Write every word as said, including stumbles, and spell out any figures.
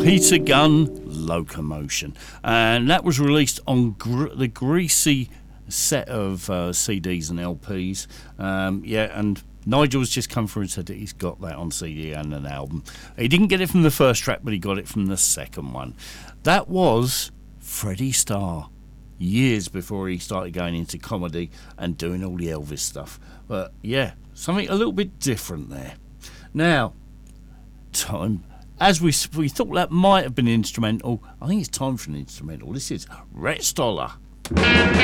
Peter Gunn, Locomotion. And that was released on gr- the Greasy set of uh, C Ds and L Ps. Um, yeah, and Nigel's just come through and said that he's got that on C D and an album. He didn't get it from the first track, but he got it from the second one. That was Freddie Starr, years before he started going into comedy and doing all the Elvis stuff. But yeah, something a little bit different there. Now, time, as we we thought that might have been instrumental, I think it's time for an instrumental. This is Rex Dollar.